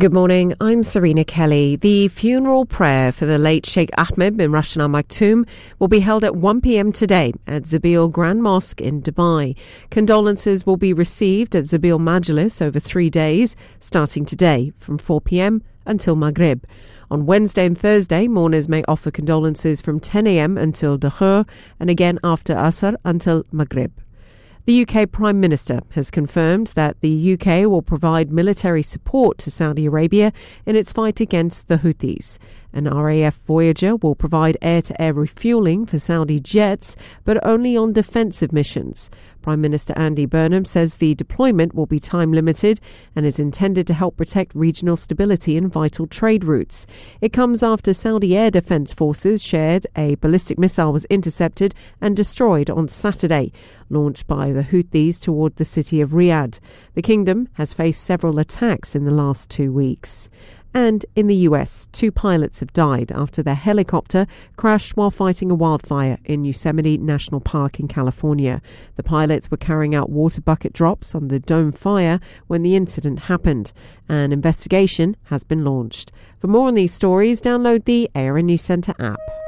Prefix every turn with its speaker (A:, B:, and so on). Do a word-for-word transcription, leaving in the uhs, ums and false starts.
A: Good morning, I'm Serena Kelly. The funeral prayer for the late Sheikh Ahmed bin Rashid Al Maktoum will be held at one p.m. today at Zabeel Grand Mosque in Dubai. Condolences will be received at Zabeel Majlis over three days, starting today from four p.m. until Maghrib. On Wednesday and Thursday, mourners may offer condolences from ten a.m. until Dhuhr and again after Asr until Maghrib. The U K Prime Minister has confirmed that the U K will provide military support to Saudi Arabia in its fight against the Houthis. An R A F Voyager will provide air-to-air refuelling for Saudi jets, but only on defensive missions. Prime Minister Andy Burnham says the deployment will be time-limited and is intended to help protect regional stability and vital trade routes. It comes after Saudi Air Defense Forces shared a ballistic missile was intercepted and destroyed on Saturday, launched by the Houthis toward the city of Riyadh. The kingdom has faced several attacks in the last two weeks. And in the U S, two pilots have died after their helicopter crashed while fighting a wildfire in Yosemite National Park in California. The pilots were carrying out water bucket drops on the dome fire when the incident happened. An investigation has been launched. For more on these stories, download the A R N News Centre app.